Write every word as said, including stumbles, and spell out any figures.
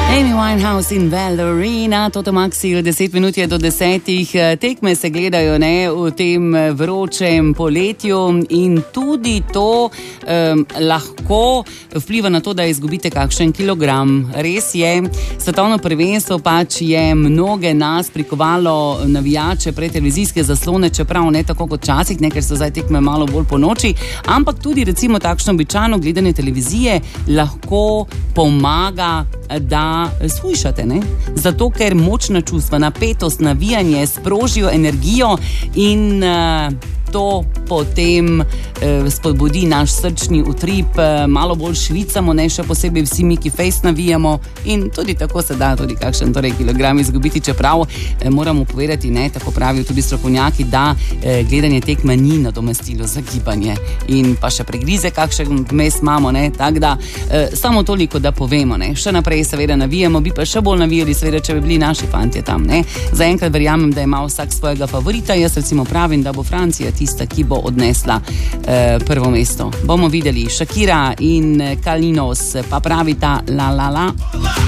Amy Winehouse in Ballerina, Toto Maxi, deset minut je do desetih. Tekme se gledajo ne, v tem vročem poletju in tudi to um, lahko vpliva na to, da izgubite kakšen kilogram. Res je, svetovno prvenstvo pač je mnoge nas prikovalo navijače pred televizijske zaslone, čeprav ne tako kot časih, ne, ker so zdaj tekme malo bolj po noči, ampak tudi recimo takšno običajno gledanje televizije lahko pomaga, da shujšate, ne? Zato, ker močna čustva, napetost, navijanje sprožijo energijo in uh, to potem uh, spodbudi naš srčni utrip, uh, malo bolj švicamo, ne, še posebej vsi mi, ki fejst navijamo in tudi tako se da tudi kakšen torej kilogram izgubiti, čeprav uh, moramo povedati, ne, tako pravijo tudi strokovnjaki, da uh, gledanje tekme ni nadomestilo za gibanje in pa še pregrize kakšen vmes imamo, ne, tako da uh, samo toliko, da povemo, ne, še naprej seveda navijamo, bi pa še bolj navijali, seveda, če bi bili naši fantje tam, ne. Zaenkrat verjamem, da ima vsak svojega favorita, jaz recimo pravim, da bo Francija tista, ki bo odnesla eh, prvo mesto. Bomo videli. Shakira in Kalinos pa pravita la la la.